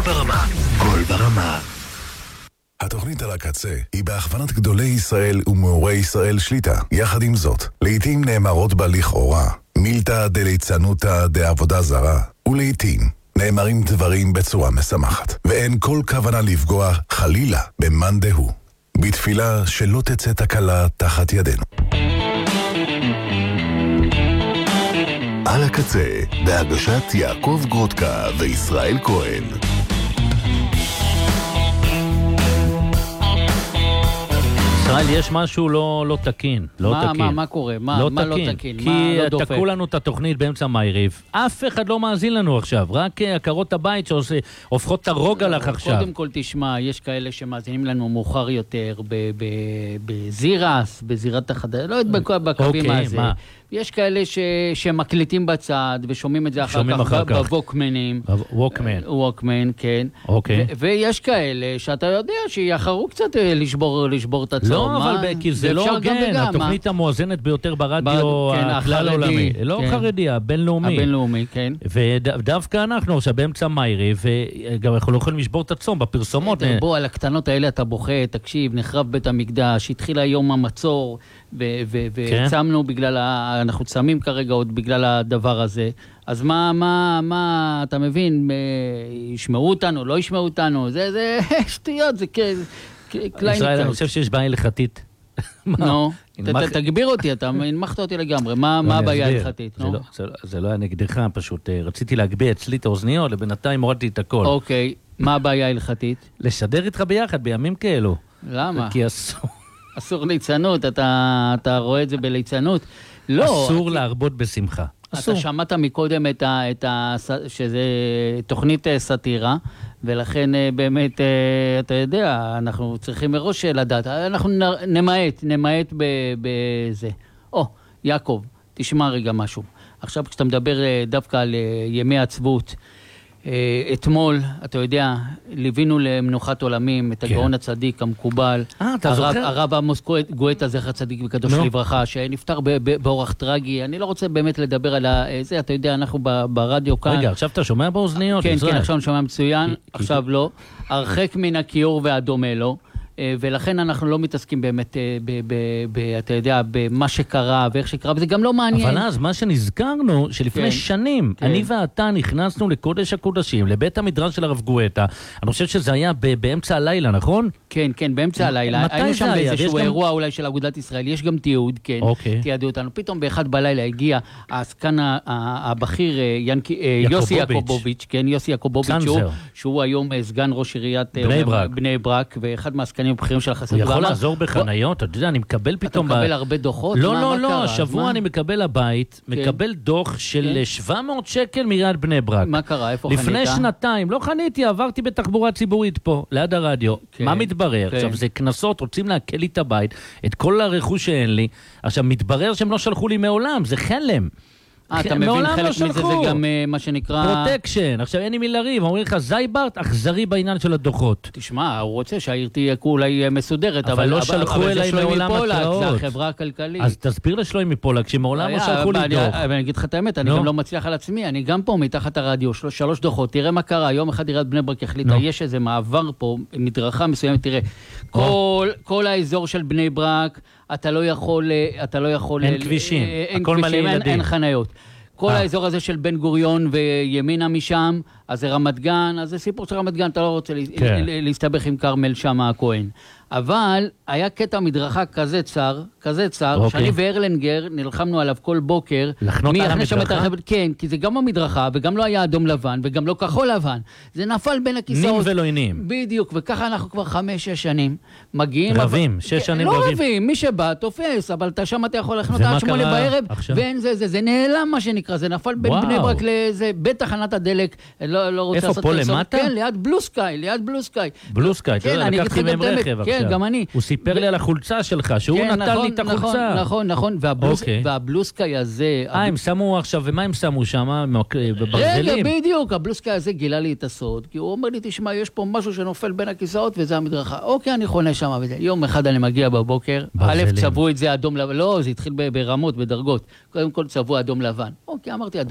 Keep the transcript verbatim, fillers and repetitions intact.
ברמה. גול ברמה. התוכנית על הקצה היא בהכוונת גדולי ישראל ומאורי ישראל שליטה. יחד עם זאת, לעתים נאמרות בה לכאורה מילתא דליצנותא דעבודה זרה, ולעתים נאמרים דברים בצורה משמחת, ואין כל כוונה לפגוע חלילה במאן דהוא. בתפילה שלא תצא תקלה תחת ידינו. על הקצה, בהגשת יעקב גרודקה וישראל כהן. ישראל, יש משהו לא, לא תקין, לא מה, תקין. מה, מה קורה? מה לא מה תקין. לא תקין? כי מה לא דופק? תקעו לנו את התוכנית באמצע מעריב. אף אחד לא מאזין לנו עכשיו, רק עקרות הבית שהופכות את הרוגע לך עכשיו. קודם כל תשמע, יש כאלה שמאזינים לנו מאוחר יותר בזירס, בזירת החדש, לא יודעת בקווים אוקיי, הזה. מה? יש כאלה ש... שמקליטים בצד ושומעים את זה אחר שומעים כך, אחר כך. בווקמנים. ווקמן. ווקמן, כן. אוקיי. ו- ויש כאלה שאתה יודע שיחרו קצת אה, לשבור, לשבור את הצום. לא, אבל ב- כי זה לא הוגן, התוכנית המואזנת ביותר ברדיו כן, הכלל החרדי, העולמי. לא כן. חרדי, הבינלאומי. הבינלאומי, כן. ודווקא אנחנו עכשיו באמצע מעריב, וגם אנחנו לא יכולים לשבור את הצום בפרסומות. בוא, על הקטנות האלה אתה בוכה, תקשיב, נחרב בית המקדש, התחיל היום המצור, וצמנו בגלל, ה- אנחנו צמים כרגע עוד בגלל הדבר הזה. אז מה, מה, מה, אתה מבין, ישמעו אותנו, לא ישמעו אותנו, זה, זה שטויות, זה קלייניקה. ישראל, אני חושב שיש בעיה הלכתית. נו, תגביר אותי, אתה הנמכת אותי לגמרי, מה הבעיה ההלכתית? זה לא היה נגדך, פשוט רציתי להגביה אצלי את האוזניות, לבינתיים הורדתי את הכל. אוקיי, מה הבעיה ההלכתית? לשדר איתך ביחד בימים כאלו. למה? כי אסור. אסור ליצנות, אתה, אתה רואה את זה בליצנות? לא. אסור להרבות בשמחה. אתה שמעת מקודם את ה, את ה, שזה תוכנית סאטירה, ולכן באמת, אתה יודע, אנחנו צריכים מראש לדעת, אנחנו נמעט, נמעט בזה. או, יעקב, תשמע רגע משהו. עכשיו כשאתה מדבר דווקא על ימי עצבות, אתמול, אתה יודע, ליווינו למנוחת עולמים את הגאון הצדיק המקובל. אה, אתה זוכר? הרב עמוס גואטה, זכר צדיק וקדוש לברכה, שנפטר באורח טרגי. אני לא רוצה באמת לדבר על זה, אתה יודע, אנחנו ברדיו כאן. רגע, עכשיו אתה שומע באוזניות? כן, כן, עכשיו אני שומע מצוין, עכשיו לא. הרחק מן הכיור והדומה לו. ולכן אנחנו לא מתעסקים באמת, אתה יודע, במה שקרה ואיך שקרה, וזה גם לא מעניין. אבל אז מה שנזכרנו, שלפני שנים, אני ואתה נכנסנו לקודש הקודשים, לבית המדרש של הרב גואטה, אני חושב שזה היה באמצע הלילה, נכון? כן, כן, באמצע הלילה. היינו שם באיזשהו אירוע אולי של אגודת ישראל, יש גם תיעוד, כן, תיעדו אותנו. פתאום באחד בלילה הגיע העסקן הבכיר יוסי יעקובוביץ', כן, יוסי יעקובוביץ', שהוא היום סגן ראש עיריית בני ברק, ואחד מהעסקנים הבכירים של החסד. הוא יכול לעזור בחניות, אתה יודע, אני מקבל פתאום... אתה מקבל הרבה דוחות? לא, לא, לא, השבוע אני מקבל הבית, מקבל דוח של שבע מאות שקל מעיריית בני ברק. מה קרה? איפה חנית? לפני שנתיים, לא חניתי, עברתי בתחבורה ציבורית פה, ליד הרדיו. מה מתברר? עכשיו, זה כנסות, רוצים להקל לי את הבית, את כל הרכוש שאין לי. עכשיו, מתברר שהם לא שלחו לי מעולם, זה חלם. אתה מבין, חלק מזה זה גם מה שנקרא... פרוטקשן. עכשיו אין לי מי לריב, אומרים לך זייברט, אכזרי בעניין של הדוחות. תשמע, הוא רוצה שהעיר תהיה אולי מסודרת, אבל לא שלחו אליי מעולם התראות. זה החברה הכלכלית. אז תסביר לשלוי מפולק, שמעולם לא שלחו לי דוח. ואני אגיד לך את האמת, אני גם לא מצליח על עצמי, אני גם פה מתחת הרדיו, שלוש דוחות, תראה מה קרה, יום אחד עיריית בני ברק החליטה, יש איזה מעבר פה, מדרכה מסוימת, תראה, כל האזור של בני ברק, אתה לא יכול, אתה לא יכול... אין כבישים, הכל מלא ילדים. אין חניות. כל האזור הזה של בן גוריון וימינה משם, אז זה רמת גן, אז זה סיפור של רמת גן, אתה לא רוצה להסתבך עם קרמל שם הכהן. אבל היה קטע מדרכה כזה צר, כזה צר, שאני וארלנגר נלחמנו עליו כל בוקר. לחנות על המדרכה? כן, כי זה גם המדרכה, וגם לא היה אדום לבן, וגם לא כחול לבן. זה נפל בין הכיסאות. נים ולא עינים. בדיוק, וככה אנחנו כבר חמש, שש שנים מגיעים. רבים, שש שנים רבים. לא רבים, מי שבא תופס, אבל אתה שם אתה יכול לחנות עד שמונה בערב, ואין זה, זה, זה נעלם מה שנקרא, זה נפל בין בני ברק לזה, בתחנת הדלק, לא רוצה לעשות איפה, פה למטה? כן, ליד בלוסקאי, ליד בלוסקאי. בלוסקאי, אתה יודע, לקחתי מהם רכב עכשיו. גם אני. הוא סיפר לי על החולצה שלך, שהוא נתן לי את החולצה. נכון, נכון, והבלוסקאי הזה... אה, הם שמו עכשיו, ומה הם שמו שם? בברזלים? רגע, בדיוק, הבלוסקאי הזה גילה לי את הסוד, כי הוא אומר לי, תשמע, יש פה משהו שנופל בין הכיסאות, וזה המדרכה. אוקיי, אני חונה שם וזה. יום אחד אני מגיע בבוקר, א', צבעו את זה אדום לבן, לא, זה התחיל ברמות, בדרגות. קודם כל צבעו אדום לבן. אוקיי, אמרתי,